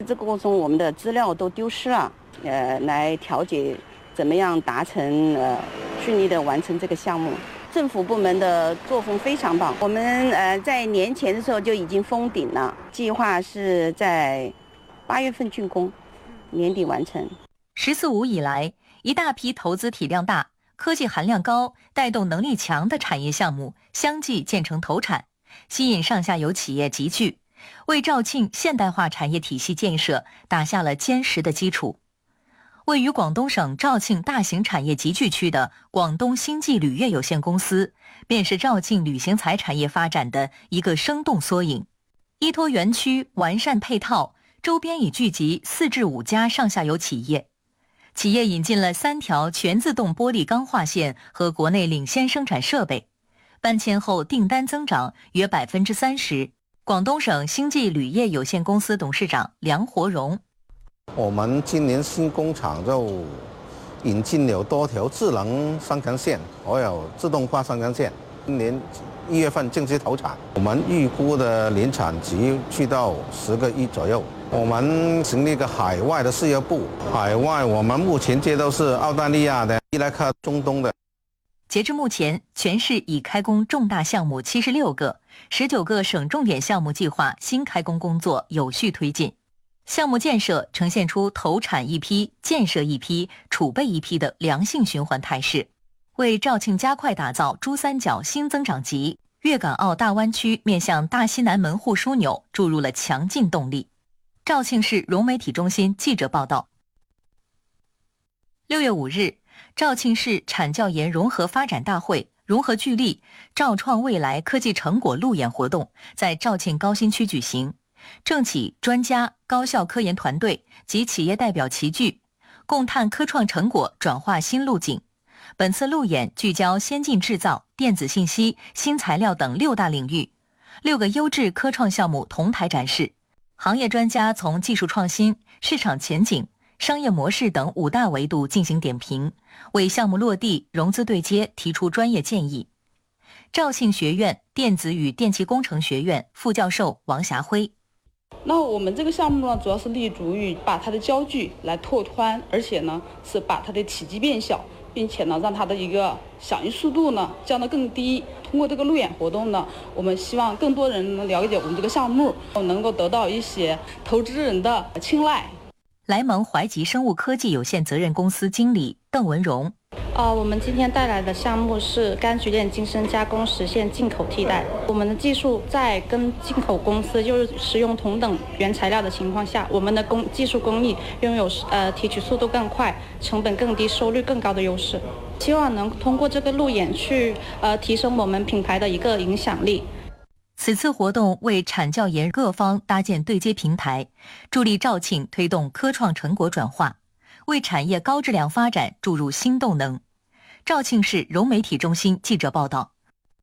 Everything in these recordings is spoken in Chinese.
这个过程我们的资料都丢失了，来调解怎么样达成顺利的完成这个项目。政府部门的作风非常棒，我们在年前的时候就已经封顶了，计划是在8月份竣工，年底完成。 14五以来，一大批投资体量大、科技含量高、带动能力强的产业项目相继建成投产，吸引上下游企业集聚，为肇庆现代化产业体系建设打下了坚实的基础。位于广东省肇庆大型产业集聚区的广东星际旅业有限公司，便是肇庆旅行财产业发展的一个生动缩影。依托园区完善配套，周边已聚集4至5家上下游企业。企业引进了3条全自动玻璃钢化线和国内领先生产设备，搬迁后订单增长约30%。广东省星际旅业有限公司董事长梁活荣。 我们今年新工厂就引进了多条智能生产线，还有自动化生产线。今年1月份正式投产，我们预估的年产值去到10个亿左右。我们成立一个海外的事业部，海外我们目前接都是澳大利亚的、伊拉克、中东的。 截至目前，全市已开工重大项目76个，19个省重点项目计划新开工工作有序推进。项目建设呈现出投产一批、建设一批、储备一批的良性循环态势，为肇庆加快打造珠三角新增长极、粤港澳大湾区面向大西南门户枢纽注入了强劲动力。肇庆市融媒体中心记者报道。6月5日，肇庆市产教研融合发展大会融合聚力肇创未来科技成果路演活动在肇庆高新区举行。政企、专家、高校科研团队及企业代表齐聚，共探科创成果转化新路径。本次路演聚焦先进制造、电子信息、新材料等6大领域，6个优质科创项目同台展示，行业专家从技术创新、市场前景、商业模式等5大维度进行点评，为项目落地、融资对接提出专业建议。肇庆学院电子与电气工程学院副教授王霞辉。 那我们这个项目呢，主要是立足于把它的焦距来拓宽，而且呢是把它的体积变小，并且呢让它的一个响应速度呢降得更低。通过这个路演活动呢，我们希望更多人能了解我们这个项目，能够得到一些投资人的青睐。 莱蒙怀集生物科技有限责任公司经理邓文荣。 我们今天带来的项目是柑橘链精深加工，实现进口替代。我们的技术在跟进口公司就是使用同等原材料的情况下，我们的技术工艺拥有提取速度更快、成本更低、收率更高的优势。希望能通过这个路演去提升我们品牌的一个影响力。 此次活动为产教研各方搭建对接平台，助力肇庆推动科创成果转化，为产业高质量发展注入新动能。肇庆市融媒体中心记者报道。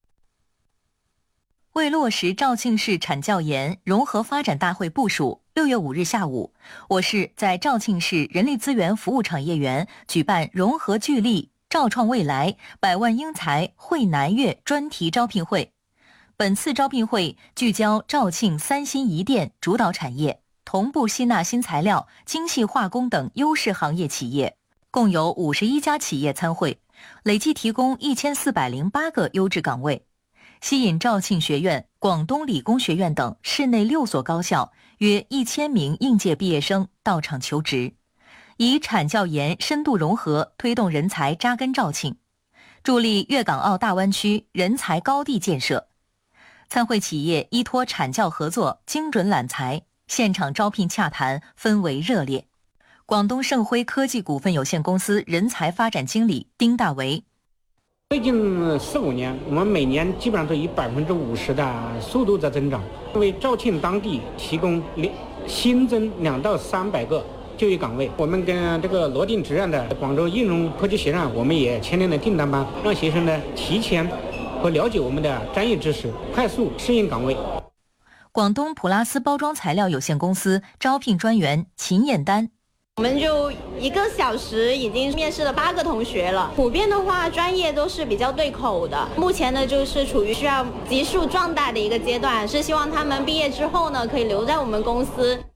为落实肇庆市产教研融合发展大会部署，6月5日下午，我市在肇庆市人力资源服务产业园举办融合聚力肇创未来100万英才惠南粤专题招聘会。本次招聘会聚焦肇庆3新1电主导产业，同步吸纳新材料、精细化工等优势行业企业，共有51家企业参会，累计提供1408个优质岗位，吸引肇庆学院、广东理工学院等市内6所高校约1000名应届毕业生到场求职，以产教研深度融合推动人才扎根肇庆，助力粤港澳大湾区人才高地建设。参会企业依托产教合作，精准揽才，现场招聘洽谈氛围热烈。广东盛辉科技股份有限公司人才发展经理丁大为。 最近4、5年，我们每年基本上都以50%的速度在增长，为肇庆当地提供新增2到300个就业岗位。我们跟这个罗定职院的广州应用科技学院，我们也签订了订单班，让学生呢提前和了解我们的专业知识，快速适应岗位。 广东普拉斯包装材料有限公司招聘专员秦燕丹。 我们就1个小时已经面试了8个同学了，普遍的话专业都是比较对口的。目前呢就是处于需要急速壮大的一个阶段，是希望他们毕业之后呢可以留在我们公司。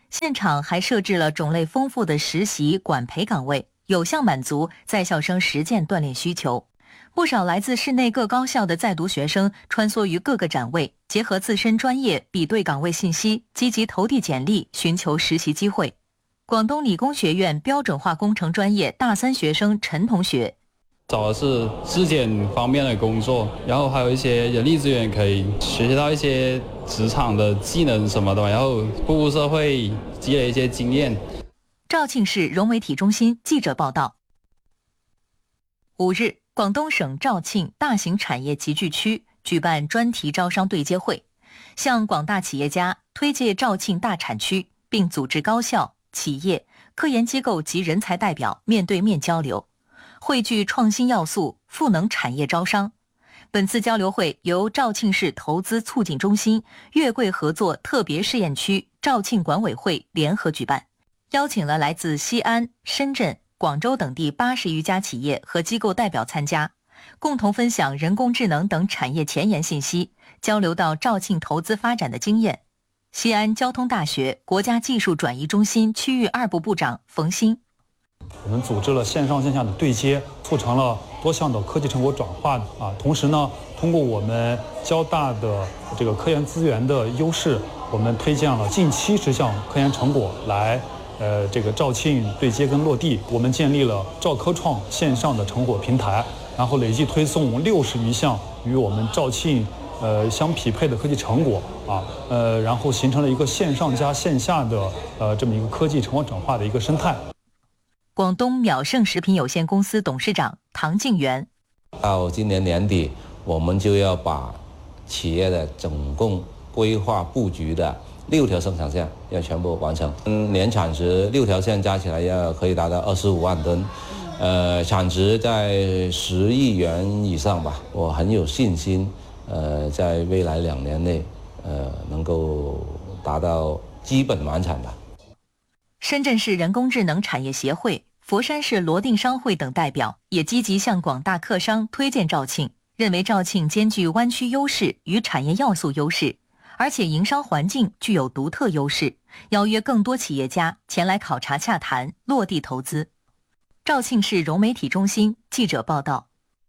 现场还设置了种类丰富的实习管培岗位，有效满足在校生实践锻炼需求。不少来自市内各高校的在读学生穿梭于各个展位，结合自身专业比对岗位信息，积极投递简历，寻求实习机会。广东理工学院标准化工程专业大3学生陈同学， 找的是质检方面的工作，然后还有一些人力资源可以学习到一些职场的技能什么的，然后步入社会积累一些经验。 肇庆市融媒体中心记者报道。5日，广东省肇庆大型产业集聚区举办专题招商对接会，向广大企业家推介肇庆大产区，并组织高校、企业、科研机构及人才代表面对面交流，汇聚创新要素，赋能产业招商。本次交流会由肇庆市投资促进中心、粤桂合作特别试验区、肇庆管委会联合举办，邀请了来自西安、深圳、广州等地80余家企业和机构代表参加，共同分享人工智能等产业前沿信息，交流到肇庆投资发展的经验。西安交通大学国家技术转移中心区域2部部长冯鑫， 我们组织了线上线下的对接，促成了多项的科技成果转化同时呢，通过我们交大的这个科研资源的优势，我们推荐了近70项科研成果来这个肇庆对接跟落地。我们建立了肇科创线上的成果平台，然后累计推送60余项与我们肇庆相匹配的科技成果然后形成了一个线上加线下的这么一个科技成果转化的一个生态。 广东淼盛食品有限公司董事长唐静元， 到今年年底，我们就要把企业的总共规划布局的6条生产线要全部完成，年产值6条线加起来要可以达到25万吨，产值在10亿元以上吧。我很有信心，在未来2年内，能够达到基本完产吧。 深圳市人工智能产业协会、佛山市罗定商会等代表也积极向广大客商推荐肇庆，认为肇庆兼具湾区优势与产业要素优势，而且营商环境具有独特优势，邀约更多企业家前来考察洽谈，落地投资。肇庆市融媒体中心记者报道。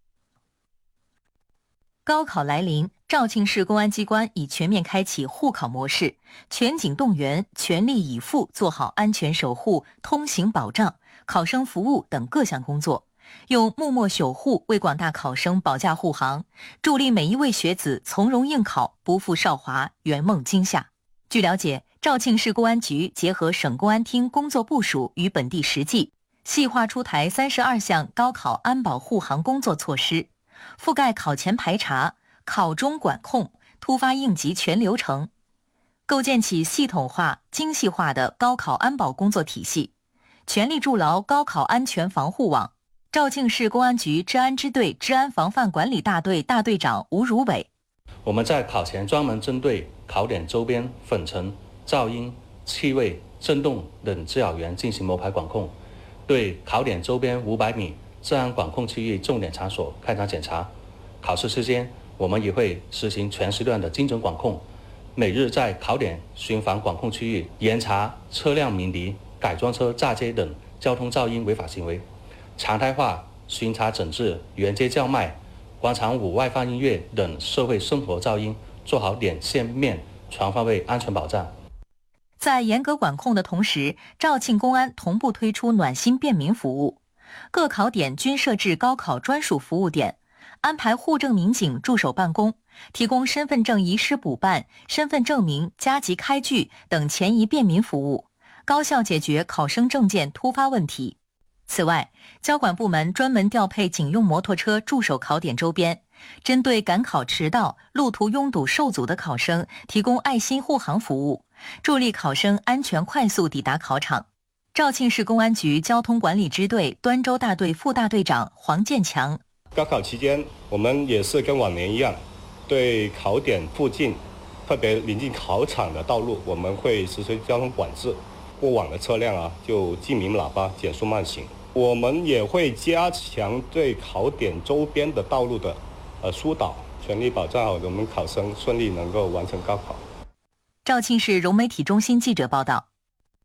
高考来临，肇庆市公安机关已全面开启护考模式，全警动员，全力以赴做好安全守护、通行保障、考生服务等各项工作，用默默守护为广大考生保驾护航，助力每一位学子从容应考，不负韶华，圆梦今夏。据了解，肇庆市公安局结合省公安厅工作部署与本地实际，细化出台32项高考安保护航工作措施，覆盖考前排查、考中管控、突发应急全流程，构建起系统化、精细化的高考安保工作体系，全力筑牢高考安全防护网。肇庆市公安局治安支队治安防范管理大队大队长吴如伟， 我们在考前专门针对考点周边粉尘、噪音、气味、震动等滋扰源进行摸排管控，对考点周边500米治安管控区域重点场所开展检查。考试期间，我们也会实行全时段的精准管控，每日在考点巡防管控区域严查车辆鸣笛、改装车炸街等交通噪音违法行为，常态化巡查整治沿街叫卖、广场舞外放音乐等社会生活噪音，做好点线面全方位安全保障。 在严格管控的同时，肇庆公安同步推出暖心便民服务，各考点均设置高考专属服务点，安排户政民警驻守办公，提供身份证遗失补办、身份证明加急开具等前移便民服务，高效解决考生证件突发问题。此外，交管部门专门调配警用摩托车驻守考点周边，针对赶考迟到、路途拥堵受阻的考生提供爱心护航服务，助力考生安全快速抵达考场。肇庆市公安局交通管理支队端州大队副大队长黄建强， 高考期间，我们也是跟往年一样，对考点附近，特别临近考场的道路，我们会实施交通管制，过往的车辆就记鸣喇叭，减速慢行。我们也会加强对考点周边的道路的疏导，全力保障好我们考生顺利能够完成高考。 肇庆市融媒体中心记者报道。